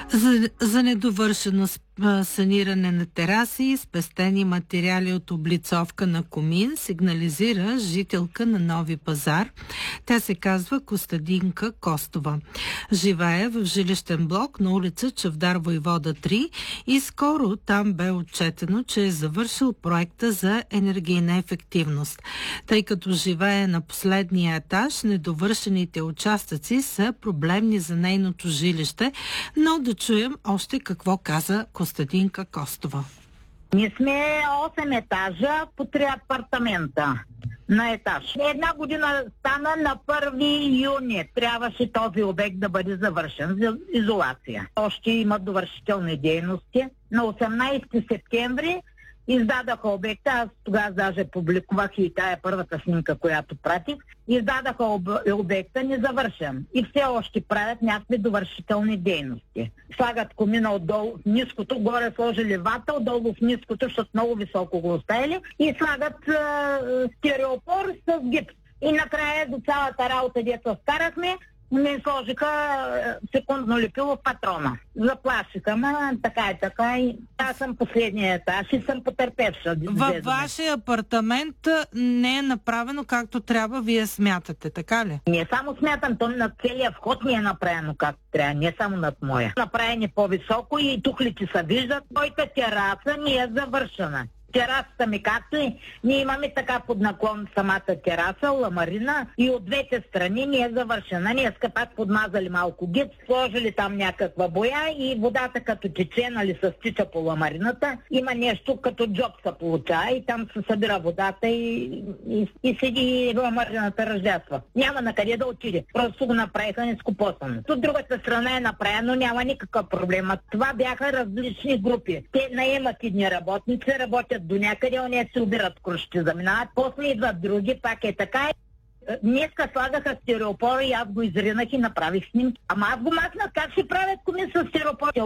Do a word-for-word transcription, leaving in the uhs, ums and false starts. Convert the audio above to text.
За, за недовършено саниране на тераси, спестени материали от облицовка на комин, сигнализира жителка на Нови пазар. Тя се казва Костадинка Костова. Живее в жилищен блок на улица Чавдар Войвода три и скоро там бе отчетено, че е завършил проекта за енергийна ефективност. Тъй като живее на последния етаж, недовършените участъци са проблемни за нейното жилище, но да чуем още какво каза Костадинка Костова. Ние сме осем етажа по три апартамента на етаж. Една година стана на първи юни. Трябваше този обект да бъде завършен за изолация. Още има довършителни дейности. На осемнайсети септември издадаха обекта, аз тогава даже публикувах и тая първата снимка, която пратих. Издадаха об... обекта незавършен и все още правят някакви довършителни дейности. Слагат комина отдолу в ниското, горе сложили вата, отдолу в ниското, защото много високо го оставили, и слагат е, стереопор с гипс. И накрая до цялата работа, дето скарахме, ми сложиха секундно лепило в патрона. Заплашиха, ма така и така. И аз съм последния етаж и съм потърпевша. Във вашия апартамент не е направено както трябва, вие смятате, така ли? Не само смятам, то на целия вход не е направено както трябва, не само над моя. Направени по-високо и тухлите се виждат. Моята тераса не е завършена. Терасата ми, както и ние имаме така под наклон самата тераса, ламарина, и от двете страни не е завършена. Ние пак подмазали малко гипс, сложили там някаква боя и водата като тече, нали, се стича по ламарината. Има нещо като джоб се получава и там се събира водата и, и, и седи и ламарината ръждясва. Няма на къде да отиде. Просто го направиха нескопосано. От другата страна е направено, няма никакъв проблем. Това бяха различни групи. Те наемат едни работници, работят до някъде, они се убират крушите, заминават, после идват други, пак е така. Днеска слагаха стереопора и аз го изринах и направих снимки. Ама аз го махнах, как ще правят коми с стереопор?